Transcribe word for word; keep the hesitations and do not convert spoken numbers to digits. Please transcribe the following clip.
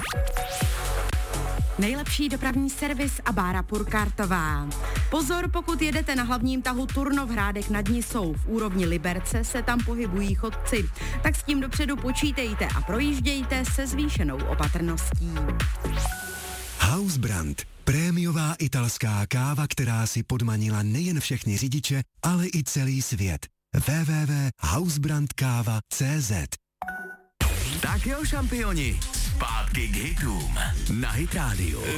Nejlepší dopravní servis a Bára Purkartová. Pozor, pokud jedete na hlavním tahu Turnov-Hrádek nad Nisou, v úrovni Liberce se tam pohybují chodci. Tak s tím dopředu počítejte a projíždějte se zvýšenou opatrností. Hausbrand. Prémiová italská káva, která si podmanila nejen všechny řidiče, ale i celý svět. w w w tečka hausbrand káva tečka cé zet. Tak jo, šampioni, zpátky k hitům na Hit Radio.